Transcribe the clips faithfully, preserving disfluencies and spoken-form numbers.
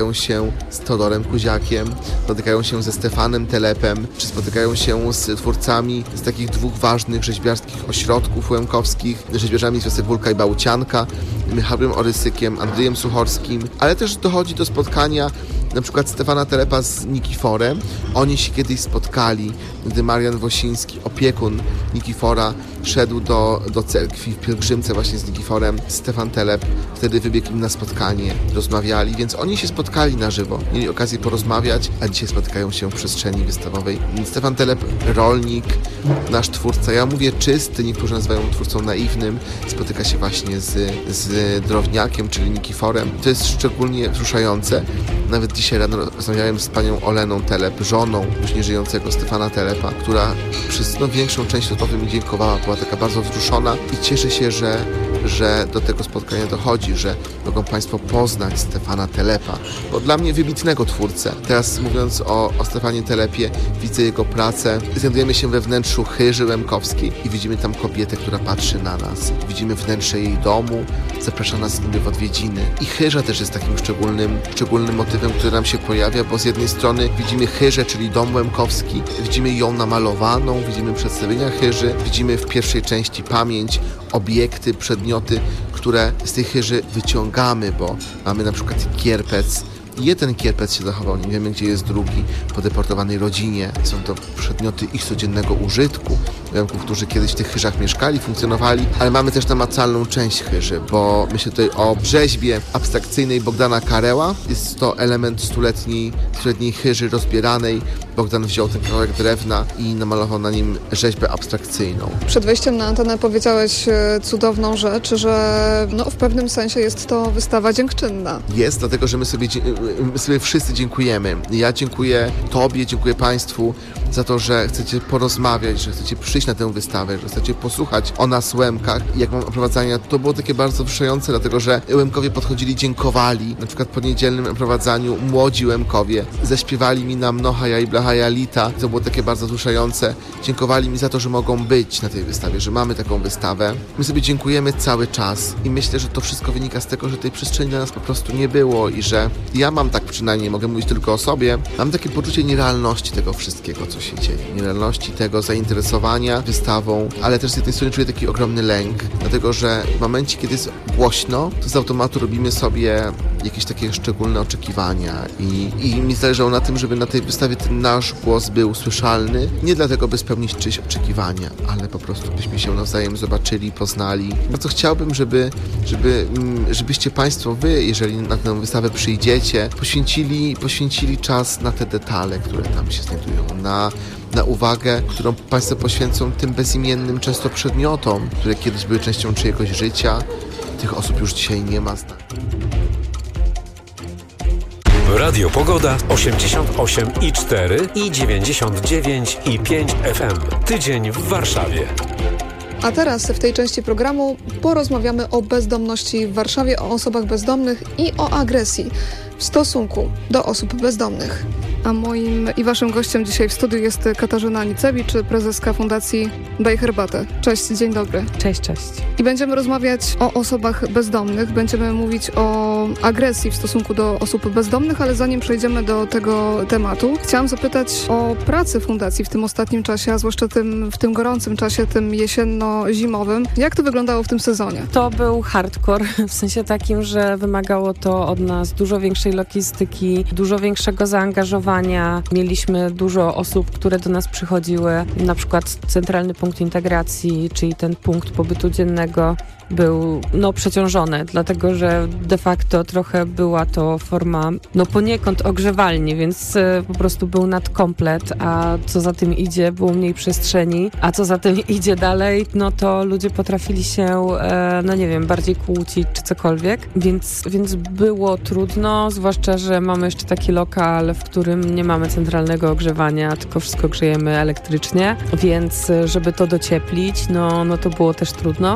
się z Teodorem Kuziakiem, spotykają się ze Stefanem Telepem, czy spotykają się z twórcami z takich dwóch ważnych rzeźbiarskich ośrodków łemkowskich, rzeźbiarzami z wiosek Wólka i Bałcianka, Michałem Orysykiem, Andrzejem Suchorskim, ale też dochodzi do spotkania na przykład Stefana Telepa z Nikiforem. Oni się kiedyś spotkali, gdy Marian Wosiński, opiekun Nikifora, szedł do, do cerkwi w pielgrzymce właśnie z Nikiforem. Stefan Telep wtedy wybiegł im na spotkanie, rozmawiali, więc oni się spotkali na żywo, mieli okazję porozmawiać, a dzisiaj spotykają się w przestrzeni wystawowej. Stefan Telep, rolnik, nasz twórca, ja mówię czysty, niektórzy nazywają twórcą naiwnym, spotyka się właśnie z, z Drowniakiem, czyli Nikiforem. To jest szczególnie wzruszające. Nawet dzisiaj rano rozmawiałem z panią Oleną Telep, żoną już nieżyjącego Stefana Telepa, która przez no, większą część rozmowy mi dziękowała, była taka bardzo wzruszona i cieszę się, że, że do tego spotkania dochodzi, że mogą państwo poznać Stefana Telepa, bo dla mnie wybitnego twórcę. Teraz mówiąc o, o Stefanie Telepie, widzę jego pracę. Znajdujemy się we wnętrzu Chyży Łemkowskiej i widzimy tam kobietę, która patrzy na nas. Widzimy wnętrze jej domu, zaprasza nas niby w odwiedziny. I Chyża też jest takim szczególnym, szczególnym motywem, który nam się pojawia, bo z jednej strony widzimy Chyżę, czyli dom łemkowski, widzimy ją namalowaną, widzimy przedstawienia Chyży, widzimy w pierwszej części pamięć, obiekty, przedmioty, które z tej Chyży wyciągamy, bo mamy na przykład kierpec. Jeden kierpec się zachował, nie wiemy gdzie jest drugi, po deportowanej rodzinie. Są to przedmioty ich codziennego użytku, Łemków, którzy kiedyś w tych Chyżach mieszkali, funkcjonowali, ale mamy też namacalną część Chyży, bo myślę tutaj o rzeźbie abstrakcyjnej Bogdana Kareła. Jest to element stuletniej, stuletniej Chyży rozbieranej. Bogdan wziął ten kawałek drewna i namalował na nim rzeźbę abstrakcyjną. Przed wejściem na antenę powiedziałeś cudowną rzecz, że no, w pewnym sensie jest to wystawa dziękczynna. Jest, dlatego że my sobie, my sobie wszyscy dziękujemy. Ja dziękuję Tobie, dziękuję Państwu za to, że chcecie porozmawiać, że chcecie przyjść na tę wystawę, że chcecie posłuchać o nas Łemkach. I jak mam oprowadzania, to było takie bardzo wzruszające, dlatego że Łemkowie podchodzili, dziękowali. Na przykład po niedzielnym oprowadzaniu młodzi Łemkowie zaśpiewali mi na Mnohaja i Blahaja Lita. To było takie bardzo wzruszające. Dziękowali mi za to, że mogą być na tej wystawie, że mamy taką wystawę. My sobie dziękujemy cały czas i myślę, że to wszystko wynika z tego, że tej przestrzeni dla nas po prostu nie było i że ja mam tak przynajmniej, mogę mówić tylko o sobie, mam takie poczucie nierealności tego wszystkiego, co się dzieje. Nierealności tego zainteresowania wystawą, ale też z jednej strony czuję taki ogromny lęk, dlatego że w momencie, kiedy jest głośno, to z automatu robimy sobie jakieś takie szczególne oczekiwania i, i mi zależało na tym, żeby na tej wystawie ten nasz głos był słyszalny, nie dlatego, by spełnić czyjeś oczekiwania, ale po prostu byśmy się nawzajem zobaczyli, poznali. Bardzo chciałbym, żeby, żeby, żebyście Państwo, Wy, jeżeli na tę wystawę przyjdziecie, poświęcili, poświęcili czas na te detale, które tam się znajdują, na na uwagę, którą Państwo poświęcą tym bezimiennym często przedmiotom, które kiedyś były częścią czyjegoś życia. Tych osób już dzisiaj nie ma. Radio Pogoda osiemdziesiąt osiem i cztery i dziewięćdziesiąt dziewięć i pięć F M. Tydzień w Warszawie. A teraz w tej części programu porozmawiamy o bezdomności w Warszawie, o osobach bezdomnych i o agresji w stosunku do osób bezdomnych. A moim i waszym gościem dzisiaj w studiu jest Katarzyna Nicewicz, prezeska Fundacji Daj Herbatę. Cześć, dzień dobry. Cześć, cześć. I będziemy rozmawiać o osobach bezdomnych, będziemy mówić o agresji w stosunku do osób bezdomnych, ale zanim przejdziemy do tego tematu, chciałam zapytać o pracę Fundacji w tym ostatnim czasie, a zwłaszcza tym, w tym gorącym czasie, tym jesienno-zimowym. Jak to wyglądało w tym sezonie? To był hardcore, w sensie takim, że wymagało to od nas dużo większej logistyki, dużo większego zaangażowania. Mieliśmy dużo osób, które do nas przychodziły, na przykład Centralny Punkt Integracji, czyli ten punkt pobytu dziennego był no, przeciążony, dlatego że de facto trochę była to forma no poniekąd ogrzewalni, więc y, po prostu był nadkomplet, a co za tym idzie, było mniej przestrzeni, a co za tym idzie dalej, no to ludzie potrafili się, e, no nie wiem, bardziej kłócić czy cokolwiek, więc, więc było trudno, zwłaszcza, że mamy jeszcze taki lokal, w którym prądem, nie mamy centralnego ogrzewania, tylko wszystko grzejemy elektrycznie, więc żeby to docieplić, no, no to było też trudno.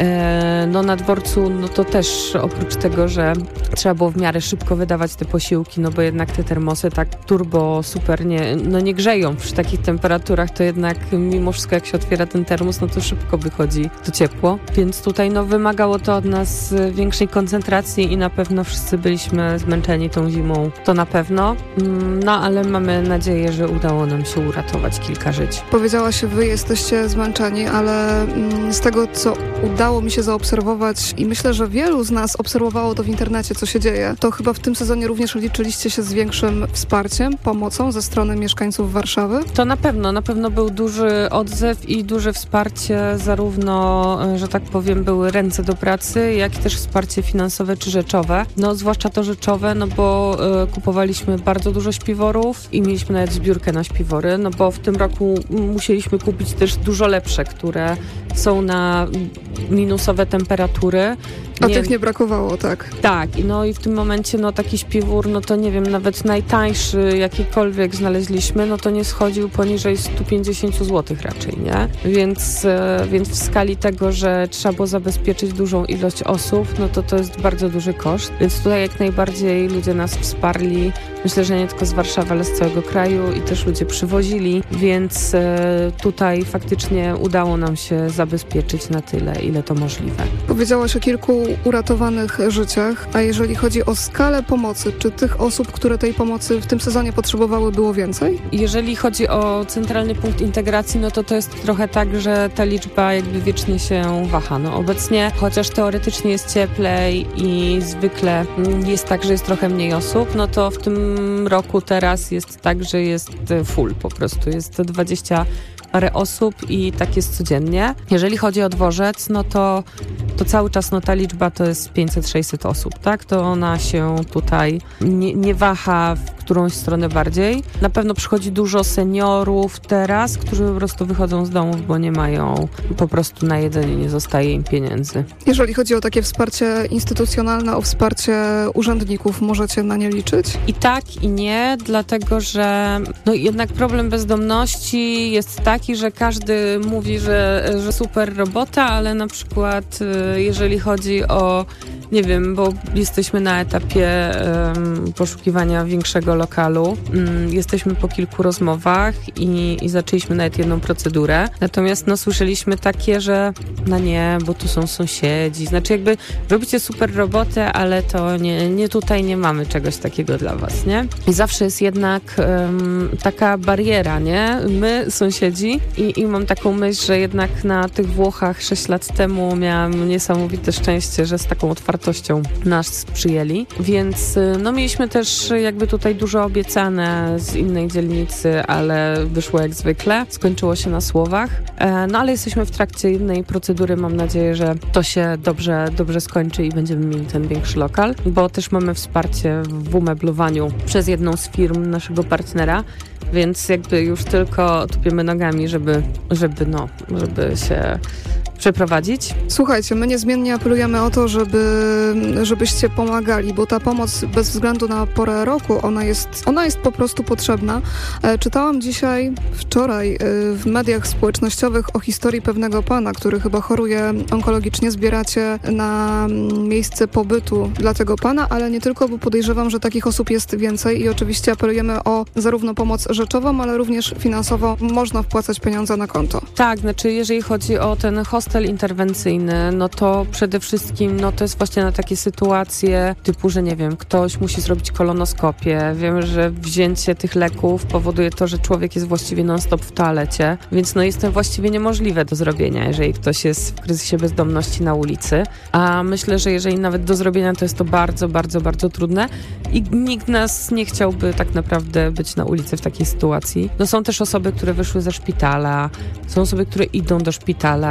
E, no na dworcu, no to też oprócz tego, że trzeba było w miarę szybko wydawać te posiłki, no bo jednak te termosy tak turbo super nie, no nie grzeją przy takich temperaturach, to jednak mimo wszystko jak się otwiera ten termos, no to szybko wychodzi to ciepło, więc tutaj no wymagało to od nas większej koncentracji i na pewno wszyscy byliśmy zmęczeni tą zimą, to na pewno, no ale mamy nadzieję, że udało nam się uratować kilka żyć. Powiedziałaś, wy jesteście zmęczeni, ale z tego, co udało mi się zaobserwować i myślę, że wielu z nas obserwowało to w internecie, co się dzieje, to chyba w tym sezonie również liczyliście się z większym wsparciem, pomocą ze strony mieszkańców Warszawy? To na pewno, na pewno był duży odzew i duże wsparcie, zarówno, że tak powiem, były ręce do pracy, jak i też wsparcie finansowe czy rzeczowe. No zwłaszcza to rzeczowe, no bo y, kupowaliśmy bardzo dużo śpiworów i mieliśmy nawet zbiórkę na śpiwory, no bo w tym roku musieliśmy kupić też dużo lepsze, które są na minusowe temperatury. A tych nie brakowało, tak? Tak, no i w tym momencie no taki śpiwór, no to nie wiem, nawet najtańszy jakikolwiek znaleźliśmy, no to nie schodził poniżej sto pięćdziesiąt złotych raczej, nie? Więc, więc w skali tego, że trzeba było zabezpieczyć dużą ilość osób, no to to jest bardzo duży koszt, więc tutaj jak najbardziej ludzie nas wsparli, myślę, że nie tylko z Warszawy, ale z całego kraju i też ludzie przywozili, więc tutaj faktycznie udało nam się zabezpieczyć na tyle, ile to możliwe. Powiedziałaś o kilku uratowanych życiach, a jeżeli chodzi o skalę pomocy, czy tych osób, które tej pomocy w tym sezonie potrzebowały, było więcej? Jeżeli chodzi o centralny punkt integracji, no to to jest trochę tak, że ta liczba jakby wiecznie się waha. No obecnie, chociaż teoretycznie jest cieplej i zwykle jest tak, że jest trochę mniej osób, no to w tym roku teraz jest tak, że jest full po prostu. Jest dwadzieścia parę osób i tak jest codziennie. Jeżeli chodzi o dworzec, no to, to cały czas no ta liczba to jest pięćset sześćset osób, tak? To ona się tutaj nie, nie waha w którąś stronę bardziej. Na pewno przychodzi dużo seniorów teraz, którzy po prostu wychodzą z domów, bo nie mają po prostu na jedzenie, nie zostaje im pieniędzy. Jeżeli chodzi o takie wsparcie instytucjonalne, o wsparcie urzędników, możecie na nie liczyć? I tak, i nie, dlatego że no jednak problem bezdomności jest taki, że każdy mówi, że, że super robota, ale na przykład jeżeli chodzi o, nie wiem, bo jesteśmy na etapie um, poszukiwania większego lokalu, um, jesteśmy po kilku rozmowach i, i zaczęliśmy nawet jedną procedurę, natomiast no słyszeliśmy takie, że no nie, bo tu są sąsiedzi, znaczy jakby robicie super robotę, ale to nie, nie tutaj nie mamy czegoś takiego dla was, nie? I zawsze jest jednak um, taka bariera, nie? My, sąsiedzi i, i mam taką myśl, że jednak na tych Włochach sześć lat temu miałam niesamowite szczęście, że z taką otwartością nas przyjęli, więc no mieliśmy też jakby tutaj dużo obiecane z innej dzielnicy, ale wyszło jak zwykle, skończyło się na słowach, e, no ale jesteśmy w trakcie jednej procedury, mam nadzieję, że to się dobrze, dobrze skończy i będziemy mieli ten większy lokal, bo też mamy wsparcie w umeblowaniu przez jedną z firm naszego partnera, więc jakby już tylko tupiemy nogami, żeby, żeby no, żeby się przeprowadzić. Słuchajcie, my niezmiennie apelujemy o to, żeby, żebyście pomagali, bo ta pomoc bez względu na porę roku, ona jest, ona jest po prostu potrzebna. E, czytałam dzisiaj, wczoraj e, w mediach społecznościowych o historii pewnego pana, który chyba choruje onkologicznie. Zbieracie na miejsce pobytu dla tego pana, ale nie tylko, bo podejrzewam, że takich osób jest więcej i oczywiście apelujemy o zarówno pomoc rzeczową, ale również finansowo. Można wpłacać pieniądze na konto. Tak, znaczy jeżeli chodzi o ten hostel interwencyjny, no to przede wszystkim no to jest właśnie na takie sytuacje typu, że nie wiem, ktoś musi zrobić kolonoskopię. Wiem, że wzięcie tych leków powoduje to, że człowiek jest właściwie non-stop w toalecie, więc no jest to właściwie niemożliwe do zrobienia, jeżeli ktoś jest w kryzysie bezdomności na ulicy. A myślę, że jeżeli nawet do zrobienia, to jest to bardzo, bardzo, bardzo trudne i nikt nas nie chciałby tak naprawdę być na ulicy w takiej sytuacji. No są też osoby, które wyszły ze szpitala, są osoby, które idą do szpitala i potrzebują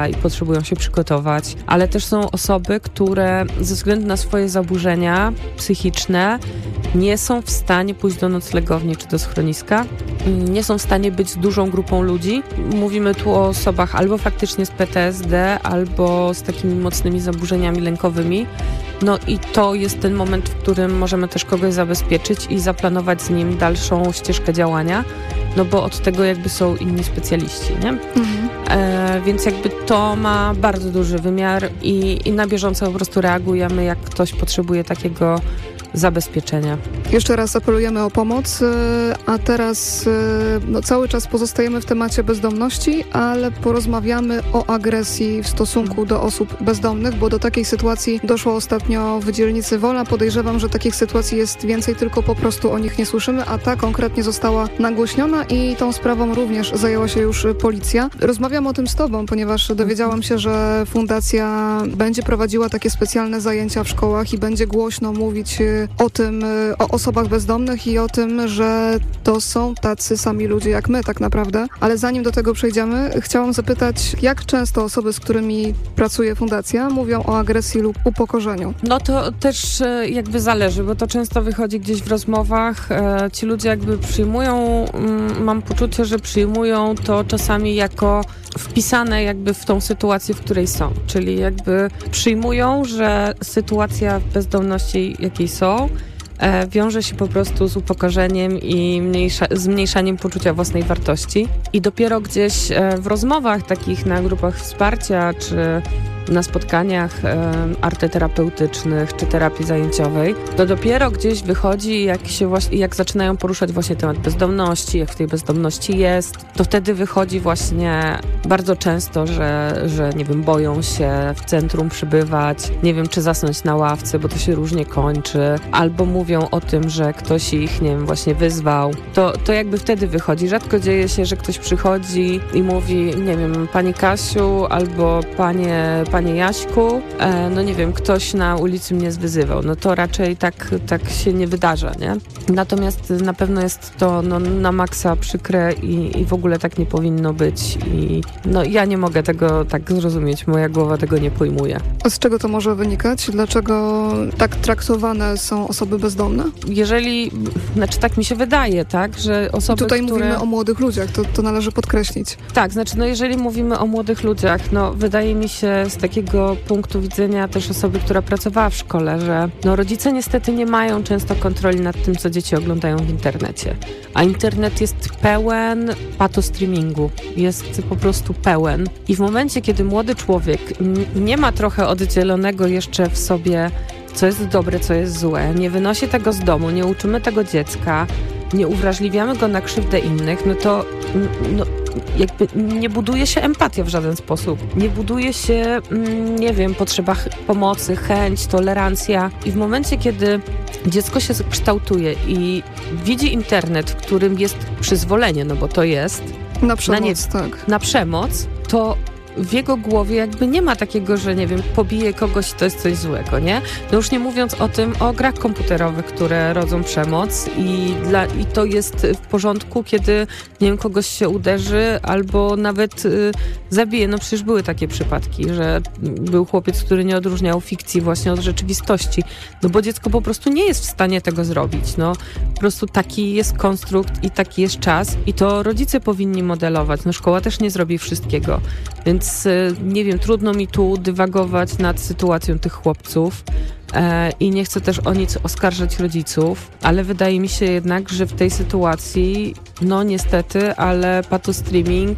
potrzebują się przygotować, ale też są osoby, które ze względu na swoje zaburzenia psychiczne nie są w stanie pójść do noclegowni czy do schroniska, nie są w stanie być z dużą grupą ludzi. Mówimy tu o osobach albo faktycznie z P T S D, albo z takimi mocnymi zaburzeniami lękowymi. No i to jest ten moment, w którym możemy też kogoś zabezpieczyć i zaplanować z nim dalszą ścieżkę działania, no bo od tego jakby są inni specjaliści, nie? Mhm. E, więc jakby to ma bardzo duży wymiar i, i na bieżąco po prostu reagujemy, jak ktoś potrzebuje takiego zabezpieczenia. Jeszcze raz apelujemy o pomoc, a teraz no, cały czas pozostajemy w temacie bezdomności, ale porozmawiamy o agresji w stosunku do osób bezdomnych, bo do takiej sytuacji doszło ostatnio w dzielnicy Wola. Podejrzewam, że takich sytuacji jest więcej, tylko po prostu o nich nie słyszymy, a ta konkretnie została nagłośniona i tą sprawą również zajęła się już policja. Rozmawiam o tym z tobą, ponieważ dowiedziałam się, że fundacja będzie prowadziła takie specjalne zajęcia w szkołach i będzie głośno mówić o tym, o osobach bezdomnych i o tym, że to są tacy sami ludzie jak my tak naprawdę. Ale zanim do tego przejdziemy, chciałam zapytać, jak często osoby, z którymi pracuje fundacja, mówią o agresji lub upokorzeniu? No to też jakby zależy, bo to często wychodzi gdzieś w rozmowach. Ci ludzie jakby przyjmują, mam poczucie, że przyjmują to czasami jako wpisane jakby w tą sytuację, w której są. Czyli jakby przyjmują, że sytuacja w bezdomności, jakiej są, e, wiąże się po prostu z upokorzeniem i mniejsza, zmniejszaniem poczucia własnej wartości. I dopiero gdzieś e, w rozmowach takich na grupach wsparcia, czy na spotkaniach e, arteterapeutycznych, czy terapii zajęciowej, to dopiero gdzieś wychodzi, jak się właśnie, jak zaczynają poruszać właśnie temat bezdomności, jak w tej bezdomności jest, to wtedy wychodzi właśnie bardzo często, że, że nie wiem, boją się w centrum przybywać, nie wiem, czy zasnąć na ławce, bo to się różnie kończy, albo mówią o tym, że ktoś ich, nie wiem, właśnie wyzwał. To, to jakby wtedy wychodzi. Rzadko dzieje się, że ktoś przychodzi i mówi, nie wiem, pani Kasiu, albo panie Panie Jaśku, e, no nie wiem, ktoś na ulicy mnie zwyzywał. No to raczej tak, tak się nie wydarza, nie? Natomiast na pewno jest to no, na maksa przykre i, i w ogóle tak nie powinno być. I no ja nie mogę tego tak zrozumieć. Moja głowa tego nie pojmuje. A z czego to może wynikać? Dlaczego tak traktowane są osoby bezdomne? Jeżeli, znaczy tak mi się wydaje, tak, że osoby, Tutaj które... mówimy o młodych ludziach, to, to należy podkreślić. Tak, znaczy no jeżeli mówimy o młodych ludziach, no wydaje mi się z takiego punktu widzenia też osoby, która pracowała w szkole, że no rodzice niestety nie mają często kontroli nad tym, co dzieci oglądają w internecie. A internet jest pełen patostreamingu. Jest po prostu pełen. I w momencie, kiedy młody człowiek n- nie ma trochę oddzielonego jeszcze w sobie, co jest dobre, co jest złe, nie wynosi tego z domu, nie uczymy tego dziecka, nie uwrażliwiamy go na krzywdę innych, no to no, jakby nie buduje się empatia w żaden sposób. Nie buduje się, nie wiem, potrzeba pomocy, chęć, tolerancja. I w momencie, kiedy dziecko się kształtuje i widzi internet, w którym jest przyzwolenie, no bo to jest... Na przemoc, na nie, tak. Na przemoc, to w jego głowie jakby nie ma takiego, że nie wiem, pobije kogoś i to jest coś złego, nie? No już nie mówiąc o tym, o grach komputerowych, które rodzą przemoc i, dla, i to jest w porządku, kiedy, nie wiem, kogoś się uderzy albo nawet y, zabije. No przecież były takie przypadki, że był chłopiec, który nie odróżniał fikcji właśnie od rzeczywistości. No bo dziecko po prostu nie jest w stanie tego zrobić, no. Po prostu taki jest konstrukt i taki jest czas i to rodzice powinni modelować. No szkoła też nie zrobi wszystkiego. Więc nie wiem, trudno mi tu dywagować nad sytuacją tych chłopców e, i nie chcę też o nic oskarżać rodziców, ale wydaje mi się jednak, że w tej sytuacji, no niestety, ale patostreaming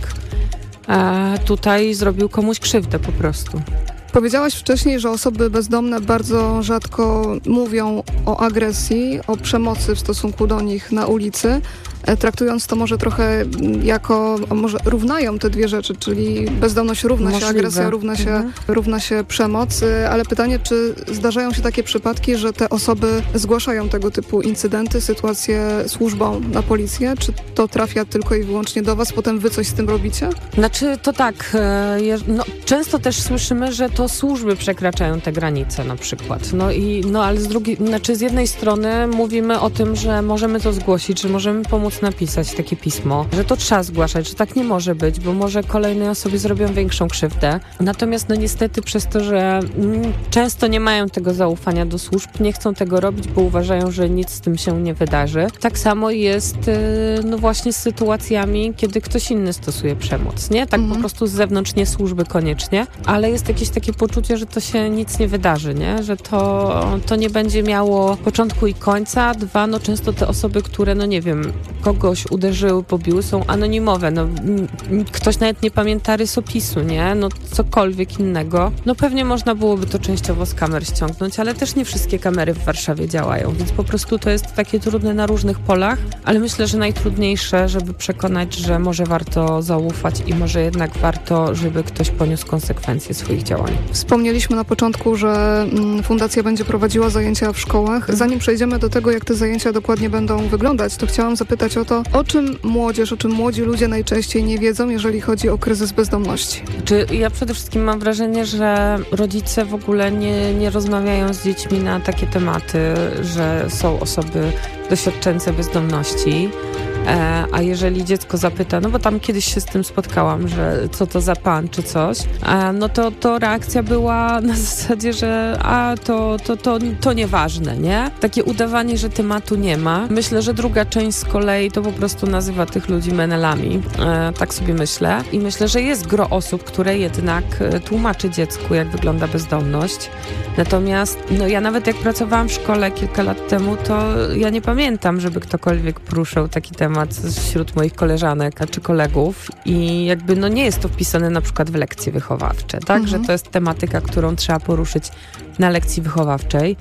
e, tutaj zrobił komuś krzywdę po prostu. Powiedziałaś wcześniej, że osoby bezdomne bardzo rzadko mówią o agresji, o przemocy w stosunku do nich na ulicy, traktując to może trochę jako, może równają te dwie rzeczy, czyli bezdomność równa Możliwe. się agresja, równa się, mhm. równa się przemoc, ale pytanie, czy zdarzają się takie przypadki, że te osoby zgłaszają tego typu incydenty, sytuacje służbom na policję, czy to trafia tylko i wyłącznie do was, potem wy coś z tym robicie? Znaczy to tak, no, często też słyszymy, że to służby przekraczają te granice na przykład, no i no ale z drugiej, znaczy z jednej strony mówimy o tym, że możemy to zgłosić, że możemy pomóc pomóc napisać takie pismo, że to trzeba zgłaszać, że tak nie może być, bo może kolejnej osobie zrobią większą krzywdę. Natomiast no niestety przez to, że mm, często nie mają tego zaufania do służb, nie chcą tego robić, bo uważają, że nic z tym się nie wydarzy. Tak samo jest yy, no właśnie z sytuacjami, kiedy ktoś inny stosuje przemoc, nie? Tak mhm. po prostu z zewnątrz, nie służby koniecznie, ale jest jakieś takie poczucie, że to się nic nie wydarzy, nie? Że to, to nie będzie miało początku i końca. Dwa, no często te osoby, które, no nie wiem, kogoś uderzyły, pobiły, są anonimowe. No, ktoś nawet nie pamięta rysopisu, nie? No cokolwiek innego. No pewnie można byłoby to częściowo z kamer ściągnąć, ale też nie wszystkie kamery w Warszawie działają, więc po prostu to jest takie trudne na różnych polach, ale myślę, że najtrudniejsze, żeby przekonać, że może warto zaufać i może jednak warto, żeby ktoś poniósł konsekwencje swoich działań. Wspomnieliśmy na początku, że fundacja będzie prowadziła zajęcia w szkołach. Zanim przejdziemy do tego, jak te zajęcia dokładnie będą wyglądać, to chciałam zapytać o to, o czym młodzież, o czym młodzi ludzie najczęściej nie wiedzą, jeżeli chodzi o kryzys bezdomności. Czy ja przede wszystkim mam wrażenie, że rodzice w ogóle nie, nie rozmawiają z dziećmi na takie tematy, że są osoby doświadczające bezdomności. E, a jeżeli dziecko zapyta, no bo tam kiedyś się z tym spotkałam, że co to za pan czy coś, e, no to, to reakcja była na zasadzie, że a to, to, to, to nieważne, nie? Takie udawanie, że tematu nie ma. Myślę, że druga część z kolei to po prostu nazywa tych ludzi menelami. E, tak sobie myślę. I myślę, że jest gro osób, które jednak tłumaczy dziecku, jak wygląda bezdomność. Natomiast no ja nawet jak pracowałam w szkole kilka lat temu, to ja nie pamiętam, żeby ktokolwiek poruszył taki temat wśród moich koleżanek czy kolegów i jakby no nie jest to wpisane na przykład w lekcje wychowawcze, tak? Mhm. Że to jest tematyka, którą trzeba poruszyć na lekcji wychowawczej.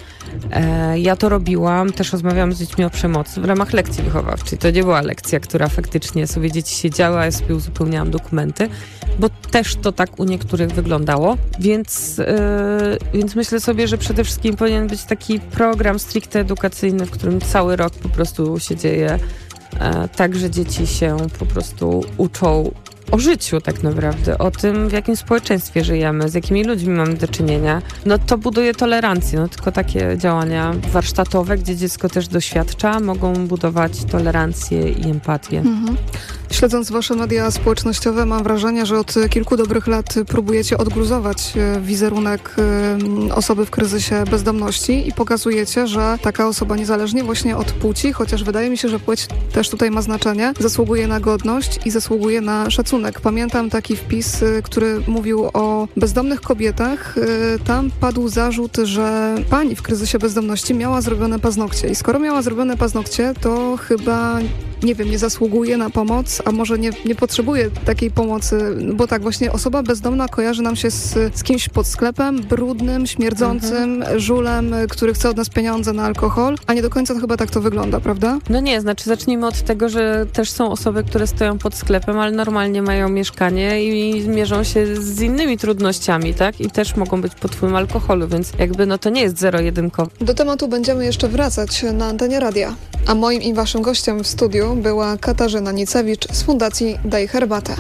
E, ja to robiłam, też rozmawiałam z dziećmi o przemocy w ramach lekcji wychowawczej. To nie była lekcja, która faktycznie sobie dzieci siedziały, a ja sobie uzupełniałam dokumenty, bo też to tak u niektórych wyglądało. Więc, e, więc myślę sobie, że przede wszystkim powinien być taki program stricte edukacyjny, w którym cały rok po prostu się dzieje e, tak, że dzieci się po prostu uczą o życiu tak naprawdę, o tym, w jakim społeczeństwie żyjemy, z jakimi ludźmi mamy do czynienia. No to buduje tolerancję, no tylko takie działania warsztatowe, gdzie dziecko też doświadcza, mogą budować tolerancję i empatię. Mhm. Śledząc wasze media społecznościowe, mam wrażenie, że od kilku dobrych lat próbujecie odgruzować wizerunek osoby w kryzysie bezdomności i pokazujecie, że taka osoba niezależnie właśnie od płci, chociaż wydaje mi się, że płeć też tutaj ma znaczenie, zasługuje na godność i zasługuje na szacunek. Pamiętam taki wpis, który mówił o bezdomnych kobietach. Tam padł zarzut, że pani w kryzysie bezdomności miała zrobione paznokcie i skoro miała zrobione paznokcie, to chyba, nie wiem, nie zasługuje na pomoc, a może nie, nie potrzebuje takiej pomocy, bo tak właśnie osoba bezdomna kojarzy nam się z, z kimś pod sklepem, brudnym, śmierdzącym, mhm. żulem, który chce od nas pieniądze na alkohol, a nie do końca to chyba tak to wygląda, prawda? No nie, znaczy zacznijmy od tego, że też są osoby, które stoją pod sklepem, ale normalnie mają mieszkanie i mierzą się z innymi trudnościami, tak? I też mogą być pod wpływem alkoholu, więc jakby no to nie jest zero-jedynkowe. Do tematu będziemy jeszcze wracać na antenie radia. A moim i waszym gościem w studiu była Katarzyna Nicewicz z Fundacji Daj Herbatę.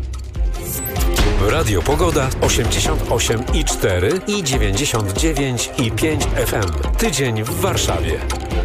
Radio Pogoda osiemdziesiąt osiem i cztery i dziewięćdziesiąt dziewięć i pięć F M. Tydzień w Warszawie.